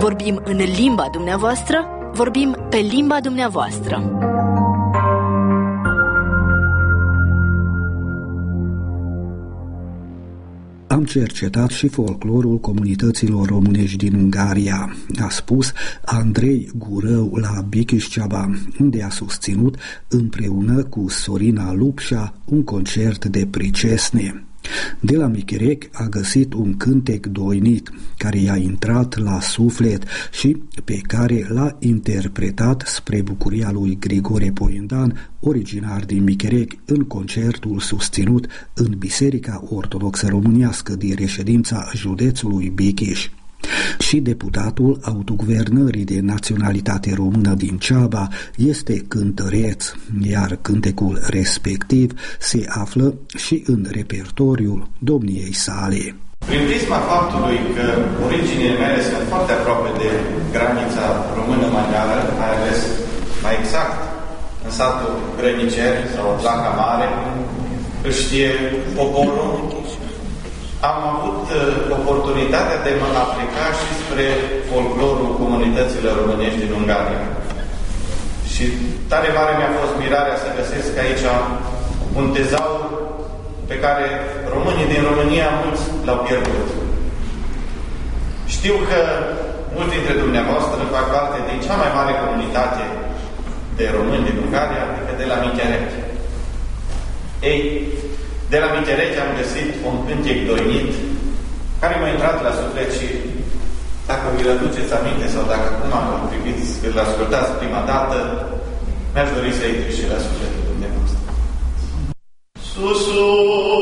Vorbim în limba dumneavoastră, vorbim pe limba dumneavoastră. Am cercetat și folclorul comunităților românești din Ungaria, a spus Andrei Gurău la Bikișceaba, unde a susținut împreună cu Sorina Lupșa un concert de pricesne. De la Micherec a găsit un cântec doinit care i-a intrat la suflet și pe care l-a interpretat spre bucuria lui Grigore Poiendan, originar din Micherec, în concertul susținut în Biserica Ortodoxă Românească din reședința județului Bikiș. Și deputatul autoguvernării de naționalitate română din Ceaba este cântăreț, iar cântecul respectiv se află și în repertoriul domniei sale. Prin prisma faptului că originile mele sunt foarte aproape de granița română-maghiară, mai ales, mai exact, în satul Grăniceri sau Placa Mare, îl știe poporul, am avut oportunitatea de mă aplica și spre folclorul comunităților românești din Ungaria. Și tare mare mi-a fost mirarea să găsesc aici un tezaur pe care românii din România mulți l-au pierdut. Știu că mulți dintre dumneavoastră fac parte din cea mai mare comunitate de români din Ungaria, adică de la Micherec. Ei, de la Micherec am găsit un cântec doinit care m-a intrat la suflet și dacă vi-l aduceți aminte sau dacă acum îl priviți, îl ascultați prima dată, mi-aș dori să intri și la sufletul dumneavoastră. Susul